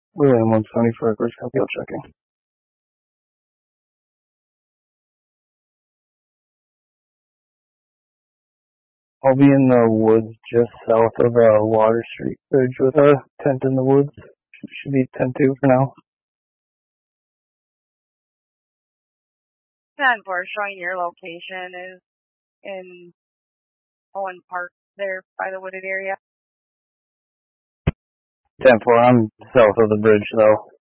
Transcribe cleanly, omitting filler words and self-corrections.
William 170 for records, copy, checking. I'll be in the woods just south of Water Street Bridge with a tent in the woods. Should be 10-2 for now. 10-4, showing your location is in Owen Park there by the wooded area. 10-4, I'm south of the bridge though.